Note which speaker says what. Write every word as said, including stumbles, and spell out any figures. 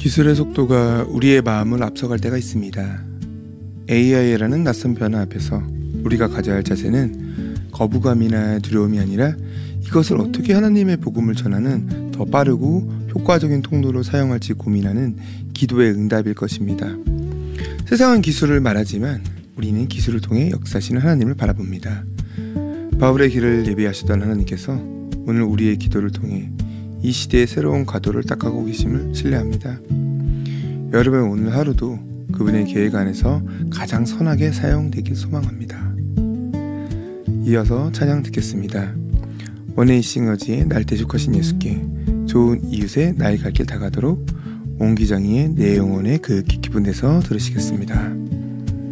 Speaker 1: 기술의 속도가 우리의 마음을 앞서갈 때가 있습니다. 에이아이라는 낯선 변화 앞에서 우리가 가져야 할 자세는 거부감이나 두려움이 아니라 이것을 어떻게 하나님의 복음을 전하는 더 빠르고 효과적인 통로로 사용할지 고민하는 기도의 응답일 것입니다. 세상은 기술을 말하지만 우리는 기술을 통해 역사하시는 하나님을 바라봅니다. 바울의 길을 예비하시던 하나님께서 오늘 우리의 기도를 통해 이 시대의 새로운 과도를 닦아가고 계심을 신뢰합니다. 여러분 오늘 하루도 그분의 계획 안에서 가장 선하게 사용되길 소망합니다. 이어서 찬양 듣겠습니다. 원에이싱어지의 날 대적하신 예수께, 좋은 이웃의 나의 갈 길 다가도록, 옹기장이의 내 영혼의 그 깊은 데서 들으시겠습니다.